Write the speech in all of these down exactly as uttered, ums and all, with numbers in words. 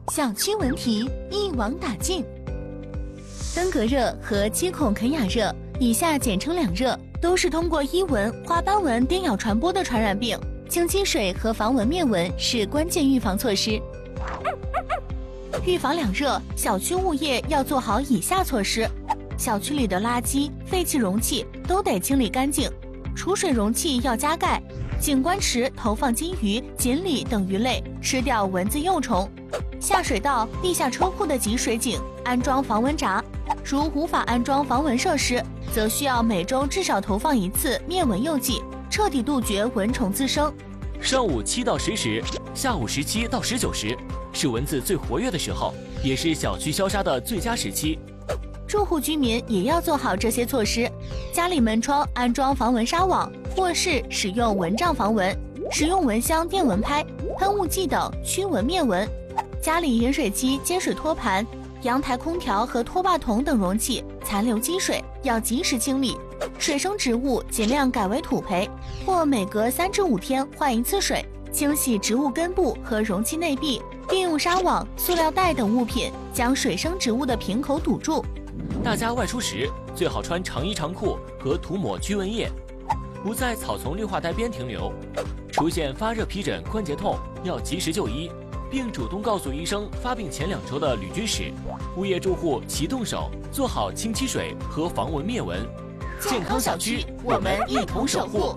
小区文题一网打尽。登革热和七孔肯雅热，以下简称两热，都是通过伊蚊、花斑蚊叮咬传播的传染病。清积水和防蚊灭蚊是关键预防措施。预防两热，小区物业要做好以下措施：小区里的垃圾、废弃容器都得清理干净，储水容器要加盖，景观池投放金鱼、锦鲤等鱼类，吃掉蚊子幼虫。下水道、地下车库的集水井安装防蚊闸，如无法安装防蚊设施，则需要每周至少投放一次灭蚊诱剂，彻底杜绝蚊虫滋生。 上午七到十时，下午十七到十九时，是蚊子最活跃的时候，也是小区消杀的最佳时期。 住户居民也要做好这些措施，家里门窗安装防蚊纱网，卧室使用蚊帐防蚊，使用蚊香、电蚊拍、喷雾剂等驱蚊灭蚊。家里饮水机、接水托盘、阳台空调和拖把桶等容器残留积水要及时清理，水生植物尽量改为土培，或每隔三至五天换一次水，清洗植物根部和容器内壁，并用纱网、塑料袋等物品将水生植物的瓶口堵住。 大家外出时最好穿长衣长裤和涂抹驱蚊液，不在草丛绿化带边停留。出现发热、皮疹、关节痛要及时就医，并主动告诉医生发病前两周的旅居史。物业住户齐动手，做好清积水和防蚊灭蚊。健康小区，我们一同守护。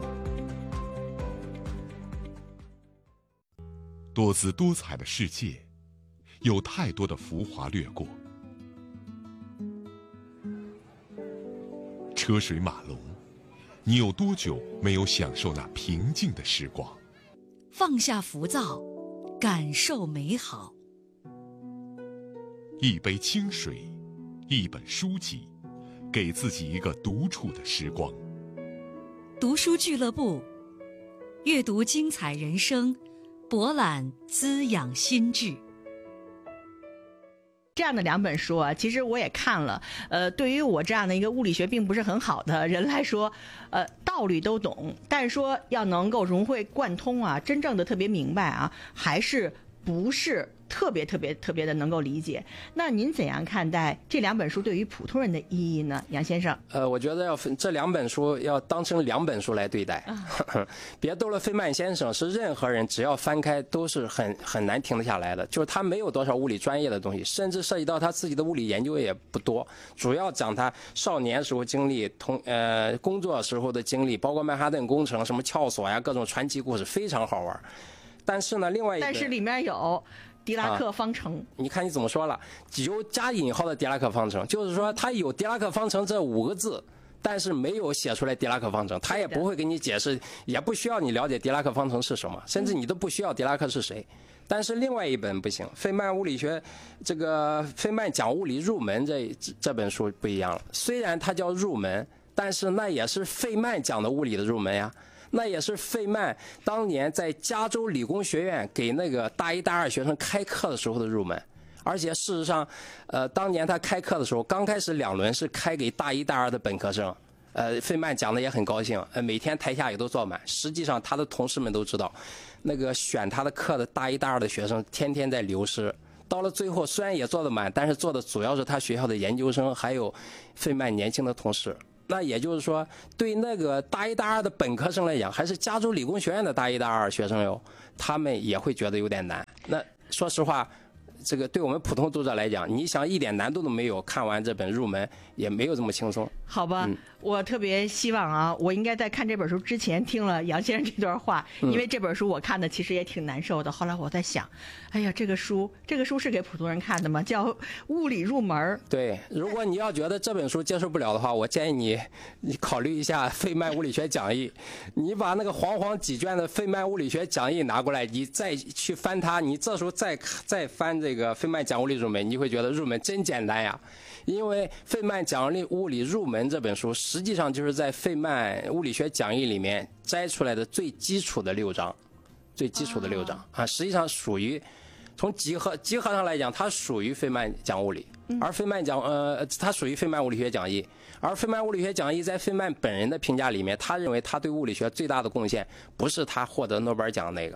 多姿多彩的世界，有太多的浮华掠过。车水马龙，你有多久没有享受那平静的时光？ 放下浮躁，感受美好。 一杯清水，一本书籍，给自己一个独处的时光。 读书俱乐部，阅读精彩人生，博览滋养心智。 这样的两本书啊，其实我也看了。呃，对于我这样的一个物理学并不是很好的人来说，呃，道理都懂，但是说要能够融会贯通啊，真正的特别明白啊，还是不是特别特别特别的能够理解。那您怎样看待这两本书对于普通人的意义呢，杨先生？ 呃，我觉得要分这两本书要当成两本书来对待，啊、别逗了。费曼先生是任何人只要翻开都是很很难停得下来的，就是他没有多少物理专业的东西，甚至涉及到他自己的物理研究也不多，主要讲他少年时候经历，同呃工作时候的经历，包括曼哈顿工程、什么撬锁呀，各种传奇故事，非常好玩。但是呢，另外一个， 但是里面有狄拉克方程、啊、 你看你怎么说了，有加引号的狄拉克方程，就是说他有狄拉克方程这五个字，但是没有写出来狄拉克方程，他也不会给你解释，也不需要你了解狄拉克方程是什么，甚至你都不需要狄拉克是谁。但是另外一本不行，费曼物理学，这个费曼讲物理入门这这本书不一样了，虽然它叫入门，但是那也是费曼讲的物理的入门呀。那也是费曼当年在加州理工学院给那个大一大二学生开课的时候的入门，而且事实上，呃，当年他开课的时候，刚开始两轮是开给大一大二的本科生，呃，费曼讲的也很高兴，呃，每天台下也都坐满。实际上，他的同事们都知道，那个选他的课的大一大二的学生天天在流失。到了最后，虽然也坐得满，但是坐的主要是他学校的研究生，还有费曼年轻的同事。那也就是说，对那个大一大二的本科生来讲，还是加州理工学院的大一大二学生哟，他们也会觉得有点难。那说实话，这个对我们普通读者来讲，你想一点难度都没有，看完这本入门也没有这么轻松。 好吧、嗯，我特别希望啊，我应该在看这本书之前听了杨先生这段话，因为这本书我看的其实也挺难受的。后来我在想，哎呀，这个书，这个书是给普通人看的吗？叫《物理入门》。 对，如果你要觉得这本书接受不了的话，我建议你，你考虑一下《费曼物理学讲义》，你把那个煌煌几卷的《费曼物理学讲义》拿过来，你再去翻它，你这时候再再翻这个《费曼讲物理入门》，你会觉得入门真简单呀。因为《费曼讲物理入门》这本书，实际上就是在费曼物理学讲义里面摘出来的最基础的六章，最基础的六章啊，实际上属于从集合集合上来讲，它属于费曼讲物理，而费曼讲呃，它属于费曼物理学讲义。而费曼物理学讲义在费曼本人的评价里面，他认为他对物理学最大的贡献不是他获得诺贝尔奖那个，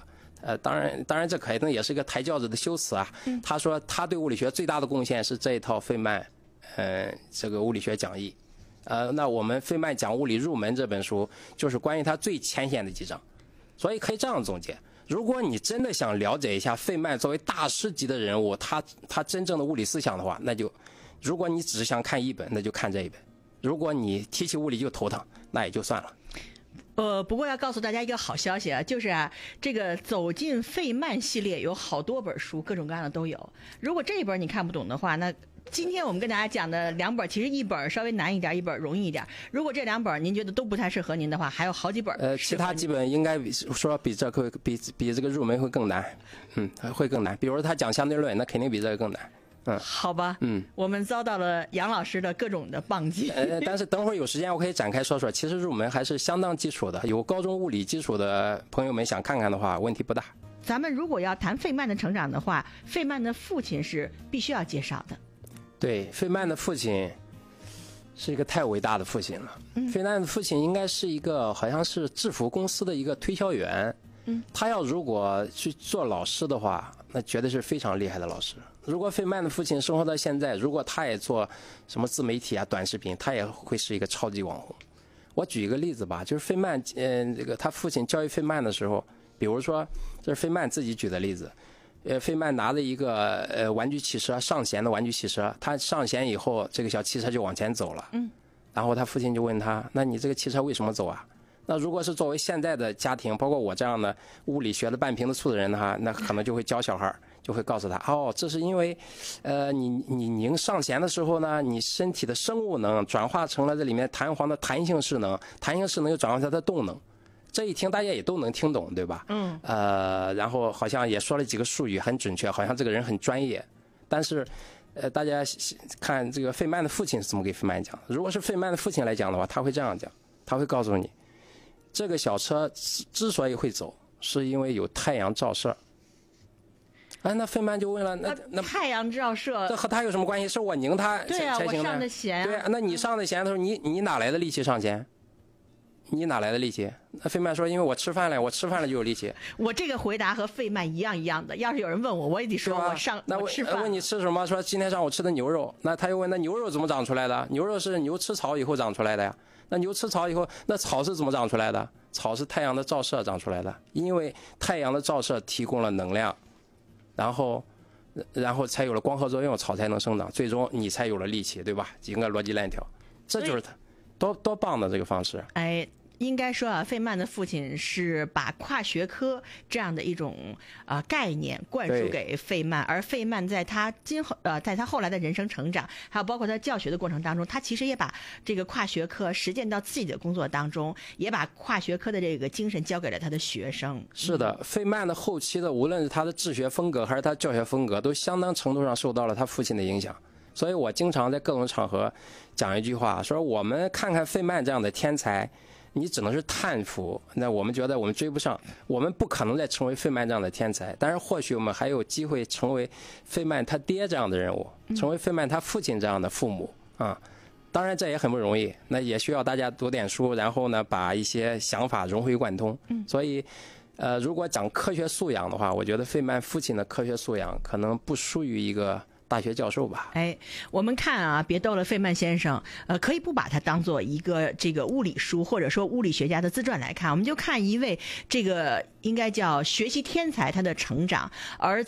呃，当然，当然这可能也是一个抬轿子的修辞啊。他说他对物理学最大的贡献是这一套费曼，呃，这个物理学讲义。呃，那我们费曼讲物理入门这本书，就是关于他最浅显的几章，所以可以这样总结：如果你真的想了解一下费曼作为大师级的人物，他他真正的物理思想的话，那就，如果你只是想看一本，那就看这一本；如果你提起物理就头疼，那也就算了。 呃，不过要告诉大家一个好消息啊，就是啊，这个走进费曼系列有好多本书，各种各样的都有。如果这一本你看不懂的话，那今天我们跟大家讲的两本，其实一本稍微难一点，一本容易一点。如果这两本您觉得都不太适合您的话，还有好几本。 呃，其他几本应该比说比这个比比这个入门会更难，嗯，会更难。比如他讲相对论，那肯定比这个更难。嗯， 好吧， 嗯， 我们遭到了杨老师的各种的棒击。 呃，但是等会儿有时间我可以展开说说，其实入门还是相当基础的，有高中物理基础的朋友们想看看的话，问题不大。 咱们如果要谈费曼的成长的话，费曼的父亲是必须要介绍的。 对，费曼的父亲是一个太伟大的父亲了。嗯、费曼的父亲应该是一个好像是制服公司的一个推销员。嗯，他要如果去做老师的话，那绝对是非常厉害的老师。如果费曼的父亲生活到现在，如果他也做什么自媒体啊、短视频，他也会是一个超级网红。我举一个例子吧，就是费曼，嗯、呃，这个他父亲教育费曼的时候，比如说这是费曼自己举的例子，呃，费曼拿着一个呃玩具汽车上弦的玩具汽车，他上弦以后，这个小汽车就往前走了。嗯，然后他父亲就问他：“那你这个汽车为什么走啊？”那如果是作为现在的家庭，包括我这样的物理学的半瓶子醋的人的话，那可能就会教小孩，就会告诉他：哦，这是因为，呃，你你拧上弦的时候呢，你身体的生物能转化成了这里面弹簧的弹性势能，弹性势能又转化它的动能。这一听大家也都能听懂，对吧？嗯。呃，然后好像也说了几个术语，很准确，好像这个人很专业。但是，呃，大家看这个费曼的父亲是怎么给费曼讲？如果是费曼的父亲来讲的话，他会这样讲，他会告诉你。这个小车之所以会走，是因为有太阳照射。哎，那费曼就问了，那那太阳照射， 这和他有什么关系？是我拧他才对啊， 才行的。 我上的弦、啊。 对啊，那你上的弦的时候，你你哪来的力气上弦？你哪来的力气？那费曼说，因为我吃饭了，我吃饭了就有力气。 我这个回答和费曼一样一样的。要是有人问我，我也得说我上那我吃饭。 问你吃什么？说今天上午吃的牛肉。那他又问，那牛肉怎么长出来的？牛肉是牛吃草以后长出来的呀。那牛吃草以后，那草是怎么长出来的？草是太阳的照射长出来的，因为太阳的照射提供了能量，然后，然后才有了光合作用，草才能生长，最终你才有了力气，对吧？几个逻辑链条，这就是它，多多棒的这个方式。 哎。应该说啊，费曼的父亲是把跨学科这样的一种啊、呃、概念灌输给费曼，而费曼在他今后呃在他后来的人生成长，还有包括他教学的过程当中，他其实也把这个跨学科实践到自己的工作当中，也把跨学科的这个精神交给了他的学生。 是的，费曼的后期的无论是他的治学风格还是他教学风格，都相当程度上受到了他父亲的影响。所以我经常在各种场合讲一句话，说我们看看费曼这样的天才。你只能是叹服，那我们觉得我们追不上，我们不可能再成为费曼这样的天才，但是或许我们还有机会成为费曼他爹这样的人物，成为费曼他父亲这样的父母啊。当然这也很不容易，那也需要大家读点书，然后呢把一些想法融会贯通。所以，呃，如果讲科学素养的话，我觉得费曼父亲的科学素养可能不输于一个大学教授吧。 哎，我们看啊，别逗了，费曼先生，呃，可以不把它当做一个这个物理书或者说物理学家的自传来看，我们就看一位这个应该叫学习天才他的成长，而